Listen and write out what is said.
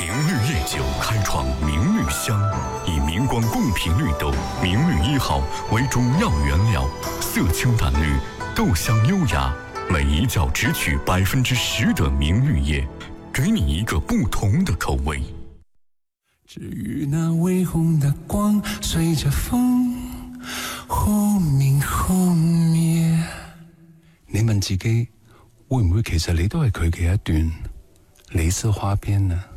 绿烈酒开创明绿香，以明光贡品绿豆明绿1号为主要原料，色清淡绿，豆香优雅，每一角只取10%的明绿叶，给你一个不同的口味。 至于那微红的光，随着風忽明忽滅。你問自己，會唔會其實你都係佢嘅一段李色花邊呢？